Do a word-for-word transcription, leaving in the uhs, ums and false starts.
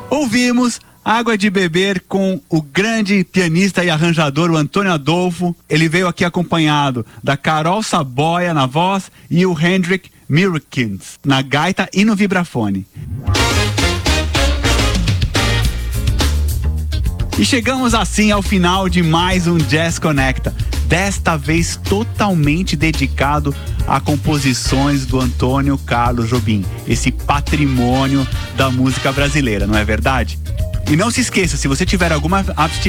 Ouvimos Água de Beber com o grande pianista e arranjador, o Antônio Adolfo. Ele veio aqui acompanhado da Carol Saboia na voz e o Hendrik Mirkins na gaita e no vibrafone. E chegamos assim ao final de mais um Jazz Conecta, desta vez totalmente dedicado a composições do Antônio Carlos Jobim, esse patrimônio da música brasileira, não é verdade? E não se esqueça, se você tiver alguma abstinência